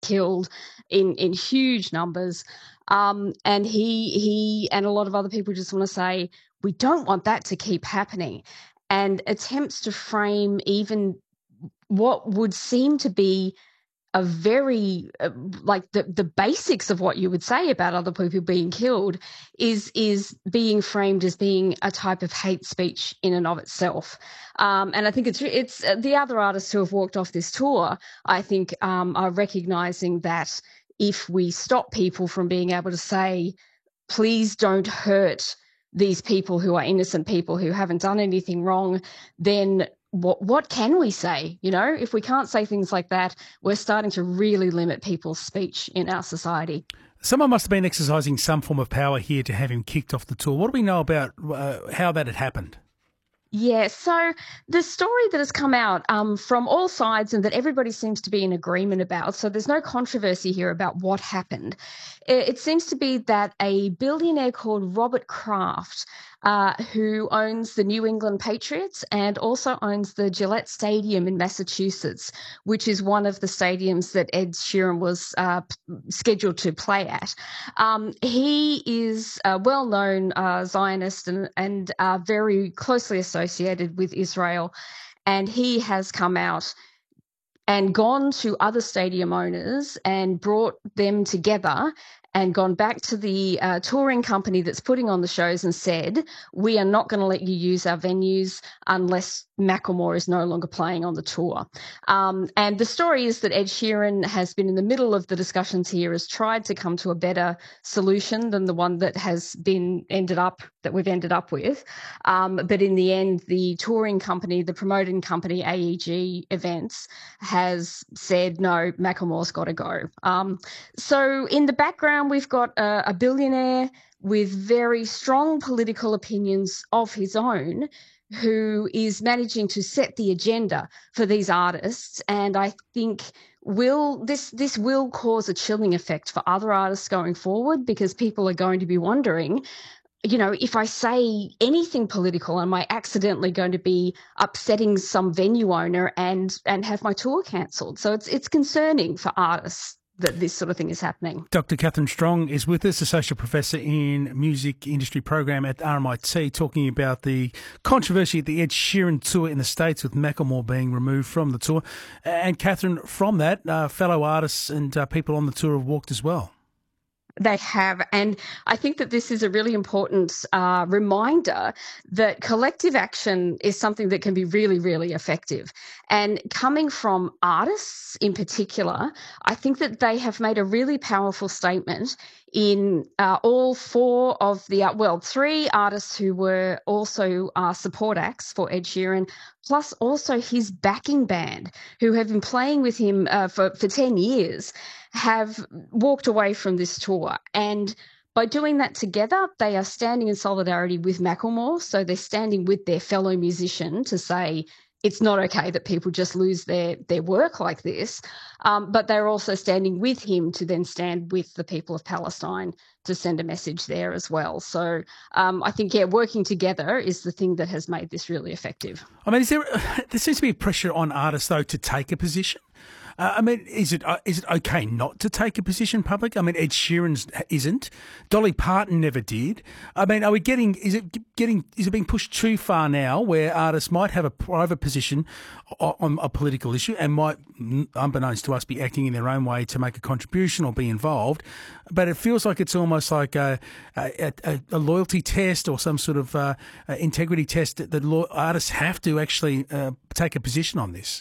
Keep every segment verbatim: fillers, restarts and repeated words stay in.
killed in, in huge numbers. Um, and he he and a lot of other people just want to say, we don't want that to keep happening. And attempts to frame even what would seem to be a very uh, like the the basics of what you would say about other people being killed is is being framed as being a type of hate speech in and of itself. Um, and I think it's it's uh, the other artists who have walked off this tour, I think, um, are recognizing that if we stop people from being able to say, please don't hurt these people who are innocent people who haven't done anything wrong, then what what can we say? You know, if we can't say things like that, we're starting to really limit people's speech in our society. Someone must have been exercising some form of power here to have him kicked off the tour. What do we know about uh, how that had happened? Yeah, so the story that has come out um, from all sides and that everybody seems to be in agreement about, so there's no controversy here about what happened. It, it seems to be that a billionaire called Robert Kraft, uh, who owns the New England Patriots and also owns the Gillette Stadium in Massachusetts, which is one of the stadiums that Ed Sheeran was uh, scheduled to play at. Um, he is a well-known uh, Zionist and, and uh, very closely associated associated with Israel, and he has come out and gone to other stadium owners and brought them together and gone back to the uh, touring company that's putting on the shows and said, we are not going to let you use our venues unless Macklemore is no longer playing on the tour. Um, and the story is that Ed Sheeran has been in the middle of the discussions here, has tried to come to a better solution than the one that has been ended up, that we've ended up with. Um, but in the end, the touring company, the promoting company, A E G Events, has said, no, Macklemore's got to go. Um, so in the background, we've got a, a billionaire with very strong political opinions of his own, who is managing to set the agenda for these artists. And I think will this this will cause a chilling effect for other artists going forward, because people are going to be wondering, you know, if I say anything political, am I accidentally going to be upsetting some venue owner and and have my tour cancelled? So it's it's concerning for artists that this sort of thing is happening. Doctor Catherine Strong is with us, Associate Professor in Music Industry Program at R M I T, talking about the controversy at the Ed Sheeran tour in the States with Macklemore being removed from the tour. And Catherine, from that, uh, fellow artists and uh, people on the tour have walked as well. They have. And I think that this is a really important uh, reminder that collective action is something that can be really, really effective. And coming from artists in particular, I think that they have made a really powerful statement in uh, all four of the, uh, well, three artists who were also uh, support acts for Ed Sheeran, plus also his backing band, who have been playing with him uh, for, for ten years, have walked away from this tour. And by doing that together, they are standing in solidarity with Macklemore. So they're standing with their fellow musician to say, it's not okay that people just lose their, their work like this. Um, but they're also standing with him to then stand with the people of Palestine to send a message there as well. So um, I think, yeah, working together is the thing that has made this really effective. I mean, is there, there seems to be pressure on artists, though, to take a position. Uh, I mean, is it uh, is it okay not to take a position public? I mean, Ed Sheeran isn't. Dolly Parton never did. I mean, are we getting, is it getting, is it being pushed too far now where artists might have a private position on a political issue and might, unbeknownst to us, be acting in their own way to make a contribution or be involved? But it feels like it's almost like a, a, a, a loyalty test or some sort of uh, integrity test that, that artists have to actually uh, take a position on this.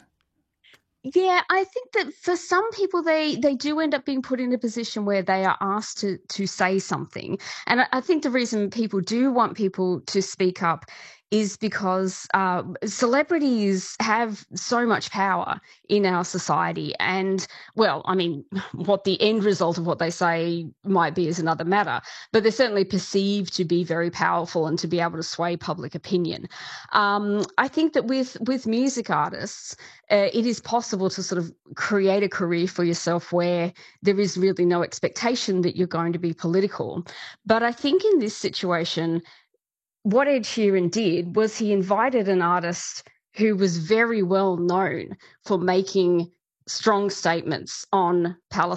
Yeah, I think that for some people, they, they do end up being put in a position where they are asked to, to say something. And I, I think the reason people do want people to speak up is because uh, celebrities have so much power in our society. And, well, I mean, what the end result of what they say might be is another matter, but they're certainly perceived to be very powerful and to be able to sway public opinion. Um, I think that with, with music artists, uh, it is possible to sort of create a career for yourself where there is really no expectation that you're going to be political. But I think in this situation, what Ed Sheeran did was he invited an artist who was very well known for making strong statements on Palestine